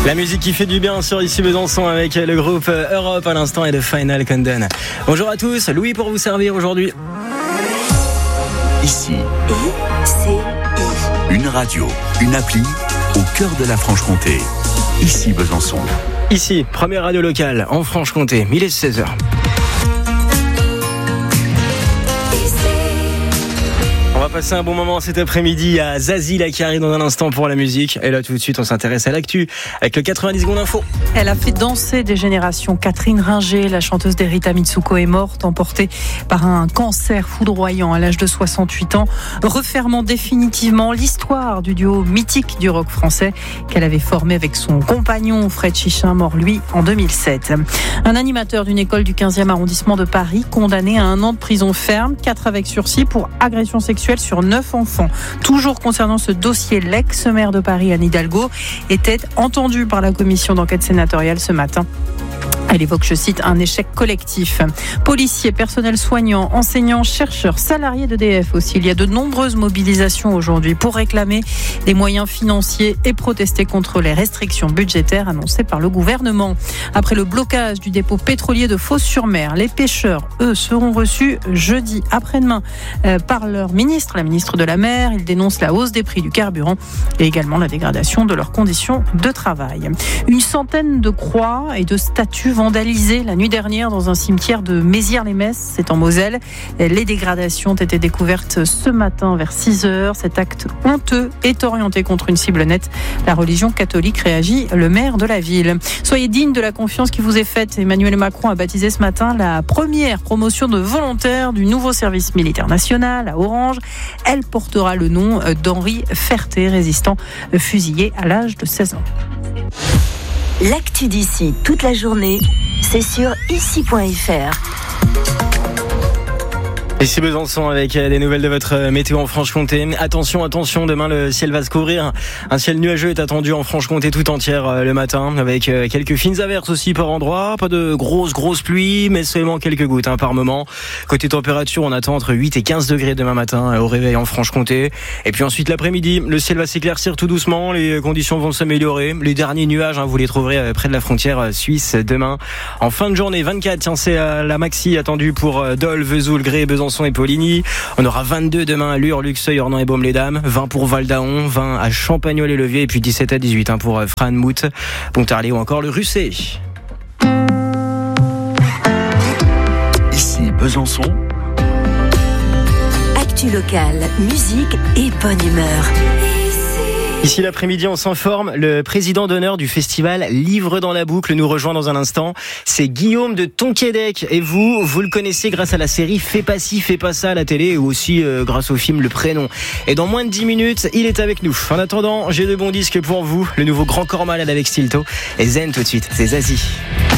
La musique qui fait du bien sur Ici Besançon avec le groupe Europe à l'instant et The Final Countdown. Bonjour à tous, Louis pour vous servir aujourd'hui. Ici, une radio, une appli au cœur de la Franche-Comté. Ici Besançon. Ici, première radio locale en Franche-Comté, 16h. On va passer un bon moment cet après-midi à Zazie là qui arrive dans un instant pour la musique. Et là tout de suite on s'intéresse à l'actu avec le 90 secondes info. Elle a fait danser des générations. Catherine Ringer, la chanteuse d'Erita Mitsuko, est morte, emportée par un cancer foudroyant à l'âge de 68 ans, refermant définitivement l'histoire du duo mythique du rock français qu'elle avait formé avec son compagnon Fred Chichin, mort lui en 2007. Un animateur d'une école du 15e arrondissement de Paris condamné à 1 an de prison ferme, 4 avec sursis pour agression sexuelle sur 9 enfants. Toujours concernant ce dossier, l'ex-maire de Paris, Anne Hidalgo, était entendue par la commission d'enquête sénatoriale ce matin. Elle évoque, je cite, un échec collectif. Policiers, personnel soignant, enseignants, chercheurs, salariés d'EDF aussi. Il y a de nombreuses mobilisations aujourd'hui pour réclamer des moyens financiers et protester contre les restrictions budgétaires annoncées par le gouvernement. Après le blocage du dépôt pétrolier de Fos-sur-Mer, les pêcheurs, eux, seront reçus jeudi après-demain par leur ministre, la ministre de la Mer. Ils dénoncent la hausse des prix du carburant et également la dégradation de leurs conditions de travail. Une centaine de croix et de statues vandalisées la nuit dernière dans un cimetière de Mézières-les-Messes, c'est en Moselle. Les dégradations ont été découvertes ce matin vers 6h. Cet acte honteux est orienté contre une cible nette. La religion catholique réagit, le maire de la ville. Soyez digne de la confiance qui vous est faite. Emmanuel Macron a baptisé ce matin la première promotion de volontaires du nouveau service militaire national à Orange. Elle portera le nom d'Henri Ferté, résistant fusillé à l'âge de 16 ans. L'actu d'ici toute la journée, c'est sur ici.fr. Ici Besançon avec des nouvelles de votre météo en Franche-Comté. Attention, demain le ciel va se couvrir. Un ciel nuageux est attendu en Franche-Comté tout entière le matin avec quelques fines averses aussi par endroits. Pas de grosses pluies, mais seulement quelques gouttes par moment. Côté température, on attend entre 8 et 15 degrés demain matin au réveil en Franche-Comté. Et puis ensuite l'après-midi, le ciel va s'éclaircir tout doucement. Les conditions vont s'améliorer. Les derniers nuages, vous les trouverez près de la frontière suisse demain. En fin de journée, 24, tiens, c'est la maxi attendue pour Dole, Vesoul, Gré, Besançon et Poligny. On aura 22 demain à Lure, Luxeuil, Ornans et Baume-les-Dames, 20 pour Val-d'Aon, 20 à Champagnol-et-Levier et puis 17 à 18 pour Franmout, Pontarlier ou encore le Russet. Ici Besançon. Actu locale, musique et bonne humeur. Ici l'après-midi, on s'informe. Le président d'honneur du festival Livre dans la boucle nous rejoint dans un instant. C'est Guillaume de Tonquédec. Et vous le connaissez grâce à la série Fais pas ci, fais pas ça à la télé ou aussi grâce au film Le Prénom. Et dans moins de 10 minutes, il est avec nous. En attendant, j'ai de bons disques pour vous. Le nouveau Grand Corps Malade avec Stilto. Et Zen tout de suite, c'est Zazie.